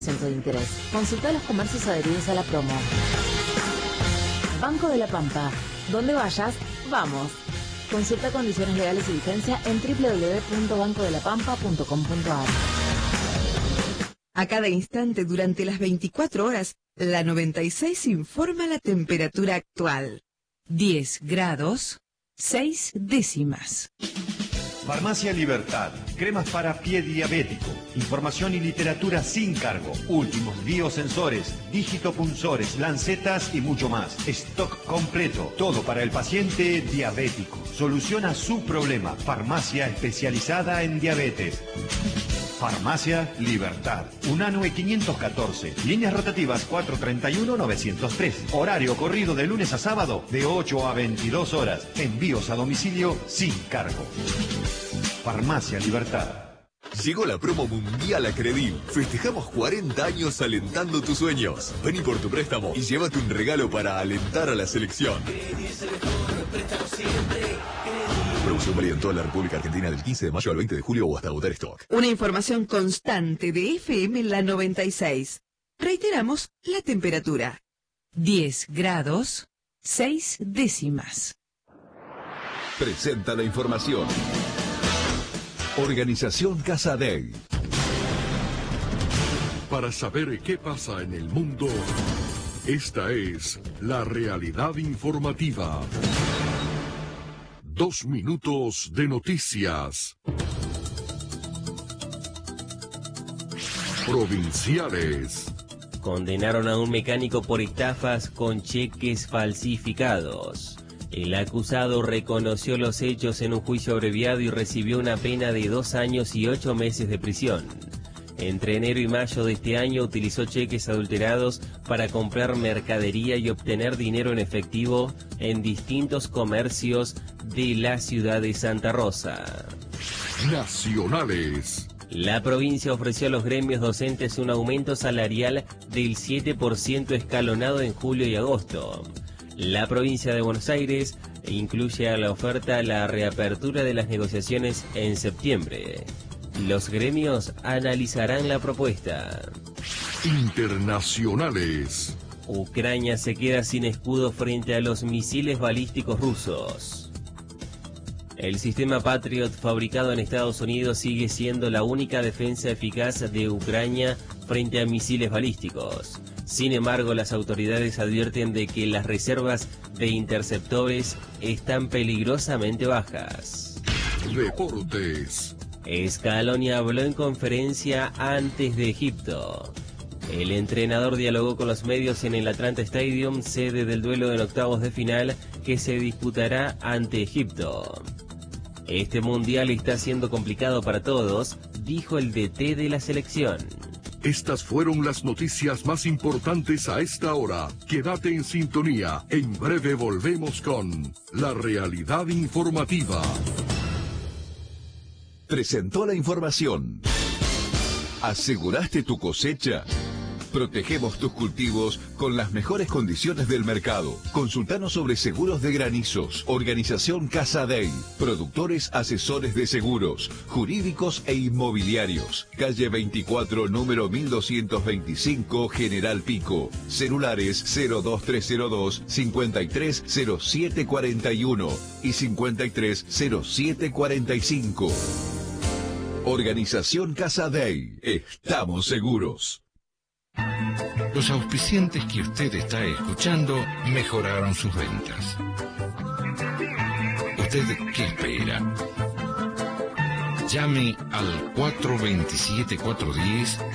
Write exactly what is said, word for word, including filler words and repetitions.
Centro de interés. Consulta los comercios adheridos a la promo. Banco de la Pampa. Donde vayas, vamos. Consulta condiciones legales y vigencia en doble u doble u doble u punto banco de la pampa punto com punto a r. A cada instante durante las veinticuatro horas, la noventa y seis informa la temperatura actual. diez grados, seis décimas. Farmacia Libertad, cremas para pie diabético, información y literatura sin cargo, últimos biosensores, digitopunzores, lancetas y mucho más. Stock completo, todo para el paciente diabético. Soluciona su problema. Farmacia especializada en diabetes. Farmacia Libertad, Unanue quinientos catorce, líneas rotativas cuatrocientos treinta y uno novecientos tres, horario corrido de lunes a sábado de ocho a veintidós horas, envíos a domicilio sin cargo. Farmacia Libertad. Llegó la promo mundial a Credil. Festejamos cuarenta años alentando tus sueños. Vení por tu préstamo y llévate un regalo para alentar a la selección. Credil es el mejor préstamo siempre. Producción válida en toda la República Argentina del quince de mayo al veinte de julio o hasta agotar stock. Una información constante de F M La noventa y seis. Reiteramos la temperatura. diez grados, seis décimas. Presenta la información. Organización Casa Day. Para saber qué pasa en el mundo, esta es la realidad informativa. Dos minutos de noticias. Provinciales. Condenaron a un mecánico por estafas con cheques falsificados. El acusado reconoció los hechos en un juicio abreviado y recibió una pena de dos años y ocho meses de prisión. Entre enero y mayo de este año utilizó cheques adulterados para comprar mercadería y obtener dinero en efectivo en distintos comercios de la ciudad de Santa Rosa. Nacionales. La provincia ofreció a los gremios docentes un aumento salarial del siete por ciento escalonado en julio y agosto. La provincia de Buenos Aires incluye a la oferta la reapertura de las negociaciones en septiembre. Los gremios analizarán la propuesta. Internacionales. Ucrania se queda sin escudo frente a los misiles balísticos rusos. El sistema Patriot fabricado en Estados Unidos sigue siendo la única defensa eficaz de Ucrania frente a misiles balísticos. Sin embargo, las autoridades advierten de que las reservas de interceptores están peligrosamente bajas. Deportes. Scaloni habló en conferencia antes de Egipto. El entrenador dialogó con los medios en el Atlanta Stadium, sede del duelo en octavos de final que se disputará ante Egipto. Este mundial está siendo complicado para todos, dijo el D T de la selección. Estas fueron las noticias más importantes a esta hora. Quédate en sintonía. En breve volvemos con la realidad informativa. Presentó la información. ¿Aseguraste tu cosecha? Protegemos tus cultivos con las mejores condiciones del mercado. Consultanos sobre seguros de granizos. Organización Casa Day. Productores asesores de seguros, jurídicos e inmobiliarios. Calle veinticuatro, número mil doscientos veinticinco, General Pico. Celulares cero dos tres cero dos, cincuenta y tres cero siete cuarenta y uno y cincuenta y tres cero siete cuarenta y cinco. Organización Casa Day. Estamos seguros. Los auspiciantes que usted está escuchando mejoraron sus ventas. ¿Usted qué espera? Llame al cuatro dos siete, cuatro uno cero